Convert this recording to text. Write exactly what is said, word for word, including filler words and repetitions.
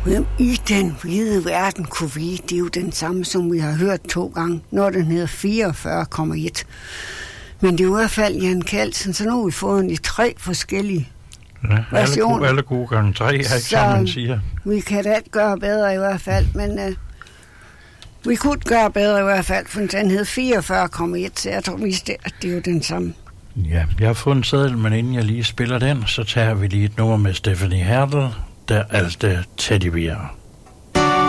Hvem i den hvide verden kunne vi? Det er jo den samme, som vi har hørt to gange, når den hedder fireogfyrre komma et. Men det er i hvert fald Jan Carlsen, så nu har vi fået den i tre forskellige ja, versioner. Alle, alle gode gange tre, ikke, som man siger. Vi kan da ikke gøre bedre i hvert fald, men uh, vi kunne gøre bedre i hvert fald, for den hed fireogfyrre komma et, så jeg tror vist, at det er jo den samme. Ja, jeg har fået en seddel, men inden jeg lige spiller den, så tager vi lige et nummer med Stephanie Hertel, der alt er teddybeer.